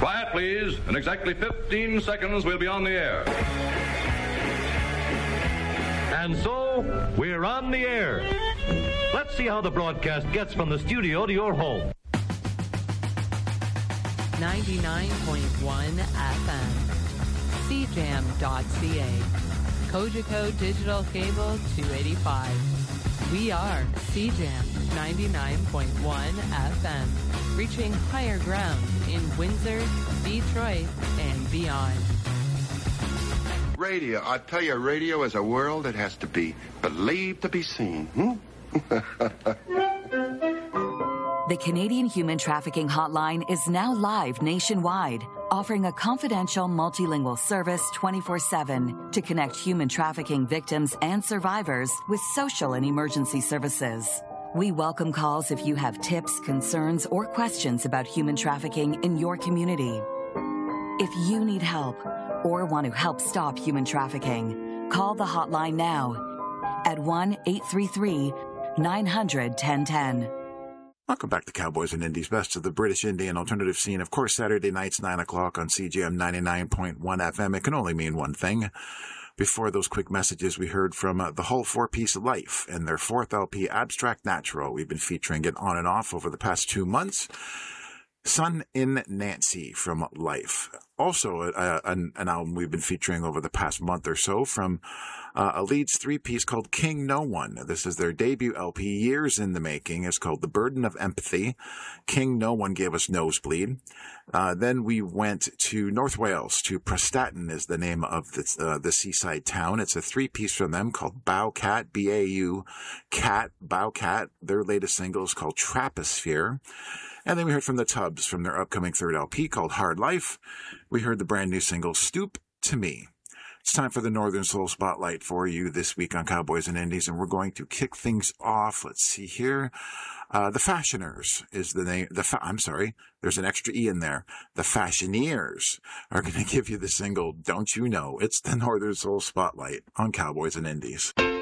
Quiet, please. In exactly 15 seconds, we'll be on the air. And so, we're on the air. Let's see how the broadcast gets from the studio to your home. 99.1 FM. CJAM.ca. Cogeco Digital Cable 285. We are CJAM 99.1 FM, reaching higher ground in Windsor, Detroit, and beyond. Radio. I tell you, radio is a world that has to be believed to be seen. The Canadian Human Trafficking Hotline is now live nationwide, offering a confidential multilingual service 24/7 to connect human trafficking victims and survivors with social and emergency services. We welcome calls if you have tips, concerns, or questions about human trafficking in your community. If you need help or want to help stop human trafficking, call the hotline now at 1-833-900-1010. Welcome back to Cowboys and Indies, best of the British Indian alternative scene. Of course, Saturday nights, 9 o'clock on CJM 99.1 FM. It can only mean one thing. Before those quick messages, we heard from the Hull Four-Piece Life and their fourth LP, Abstract Natural. We've been featuring it on and off over the past 2 months. Sun in Nancy from Life. Also, an album we've been featuring over the past month or so from a Leeds three-piece called King No One. This is their debut LP, years in the making. It's called The Burden of Empathy. King No One gave us Nosebleed. Then we went to North Wales, to Prestatyn is the name of the seaside town. It's a three-piece from them called Bowcat, B-A-U, Cat, Bowcat. Their latest single is called Traposphere. And then we heard from the Tubs from their upcoming third LP called Hard Life. We heard the brand new single Stoop to Me. It's time for the Northern Soul Spotlight for you this week on Cowboys and Indies, and we're going to kick things off. Let's see here. The Fashioners is the name. I'm sorry, there's an extra E in there. The Fashioneers are going to give you the single Don't You Know. It's the Northern Soul Spotlight on Cowboys and Indies.